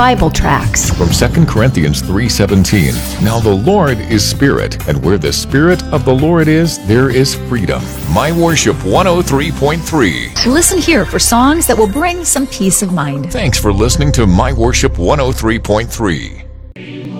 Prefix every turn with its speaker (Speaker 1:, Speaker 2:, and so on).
Speaker 1: Bible tracts.
Speaker 2: From 2 Corinthians 3:17, now the Lord is Spirit, and where the Spirit of the Lord is, there is freedom. My Worship 103.3.
Speaker 1: Listen here for songs that will bring some peace of mind.
Speaker 2: Thanks for listening to My Worship 103.3.